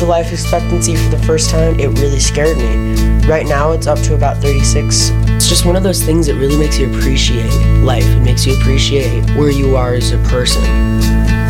The life expectancy for the first time, it really scared me. Right now it's up to about 36. It's just one of those things that really makes you appreciate life. It makes you appreciate where you are as a person.